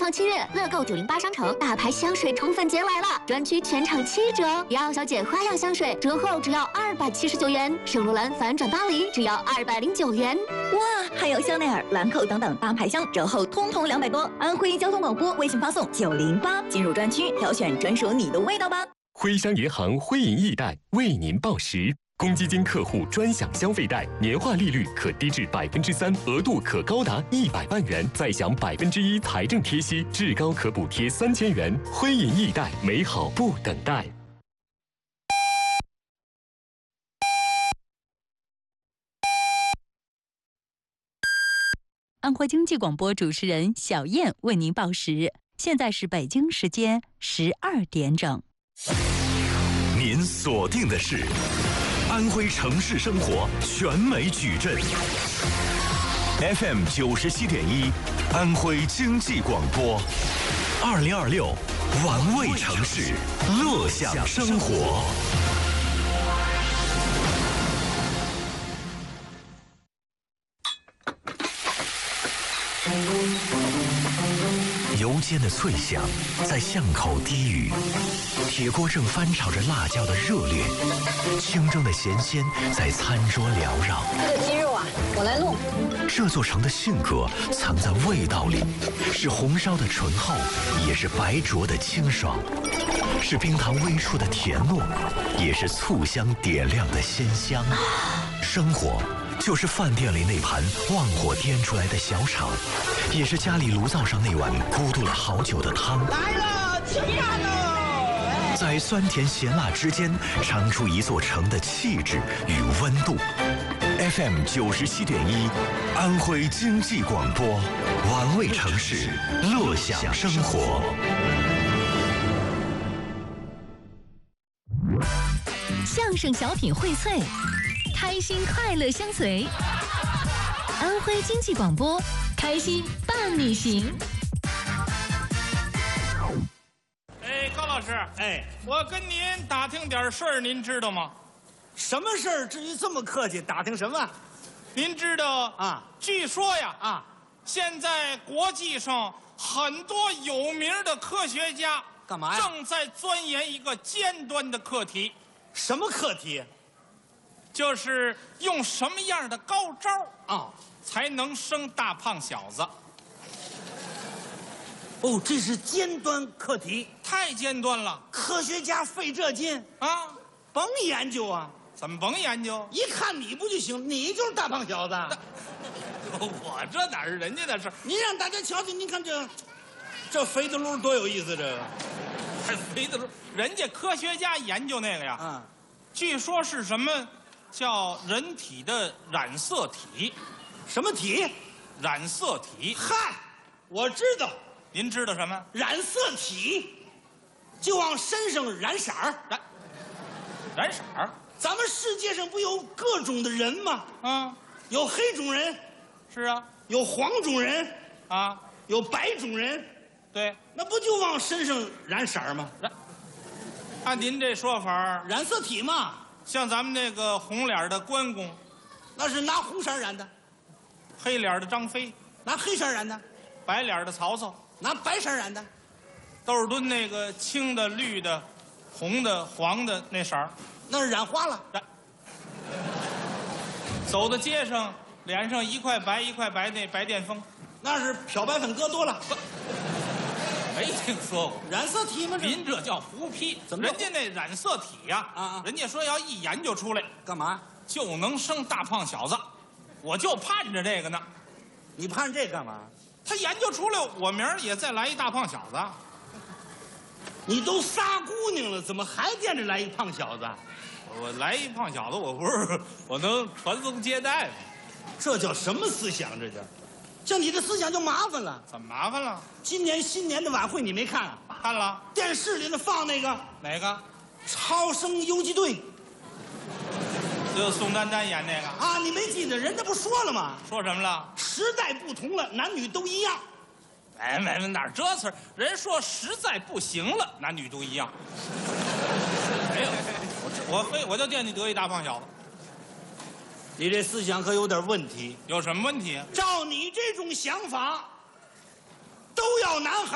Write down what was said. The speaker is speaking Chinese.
到7月，乐购908商城大牌香水宠粉节来了，专区全场7折，1号小姐花样香水折后只要279元，圣罗兰反转巴黎只要209元。 哇，还有香奈儿、兰蔻等等大牌香折后通通200多。安徽交通广播微信发送908，进入专区挑选专属你的味道吧。 徽商银行徽银易贷为您报时。公积金客户专享消费贷，年化利率可低至3%，额度可高达100万元，再享1%财政贴息，至高可补贴3000元。徽银易贷，美好不等待。 安徽经济广播主持人小燕为您报时，现在是北京时间12点整。 您锁定的是安徽城市生活全美矩阵 FM 97.1，安徽经济广播，2026玩味城市，乐享生活。油煎的脆响在巷口低语，铁锅正翻炒着辣椒的热烈，清蒸的咸鲜在餐桌缭绕。 这个鸡肉啊，我来弄。 这座城的性格藏在味道里，是红烧的醇厚，也是白灼的清爽，是冰糖微出的甜糯，也是醋香点亮的鲜香。生活就是饭店里那盘旺火颠出来的小炒，也是家里炉灶上那碗咕嘟了好久的汤。 来了，吃饭喽！ 在酸甜咸辣之间，尝出一座城的气质与温度。FM 97.1，安徽经济广播，玩味城市，乐享生活。 相声小品荟萃，开心快乐相随。安徽经济广播，开心伴你行。 哎，高老师， 哎， 我跟您打听点事儿，您知道吗？ 什么事儿？至于这么客气？打听什么？ 您知道啊？ 据说呀， 啊， 现在国际上很多有名的科学家干嘛呀？ 正在钻研一个尖端的课题。 什么课题？ 就是用什么样的高招啊， 才能生大胖小子？ 哦，这是尖端课题， 太尖端了！ 科学家费这劲啊， 甭研究啊！ 怎么甭研究？ 一看你不就行？你就是大胖小子。 我这哪是人家的事？ 您让大家瞧瞧，您看这肥的噜多有意思，这个还肥的噜，人家科学家研究那个呀， 啊， 据说是什么？叫人体的染色体。 什么体？ 染色体。 嗨，我知道。 您知道什么？ 染色体，就往身上染色儿。 染色儿？ 咱们世界上不有各种的人吗？ 嗯， 有黑种人， 是啊， 有黄种人， 啊， 有白种人。 对， 那不就往身上染色儿吗？ 按您这说法， 染色体嘛。 像咱们那个红脸的关公， 那是拿红色染的； 黑脸的张飞， 拿黑色染的； 白脸的曹操， 拿白色染的； 窦尔敦那个青的、绿的、红的、黄的那色儿， 那是染花了。 走到街上，脸上一块白一块白，那白癜风， 那是漂白粉搁多了。 没听说过染色体吗？ 您这叫胡批。 怎么人家那染色体呀，人家说要一研究出来， 干嘛就能生大胖小子，我就盼着这个呢。 你盼这干嘛？ 他研究出来，我明儿也再来一大胖小子。 你都仨姑娘了，怎么还惦着来一胖小子？ 我来一胖小子，我不是我能传宗接代吗？ 这叫什么思想？这叫，像你的思想就麻烦了。 怎么麻烦了？ 今年新年的晚会你没看啊？ 看了。 电视里头放那个哪个？ 超生游击队。 就宋丹丹演那个啊？你没记得？人家不说了吗？ 说什么了？ 时代不同了，男女都一样。 哎，哪儿这词儿？人说实在不行了，男女都一样。没有，我就惦记得一大胖小子。 你这思想可有点问题。 有什么问题？ 照你这种想法，都要男孩。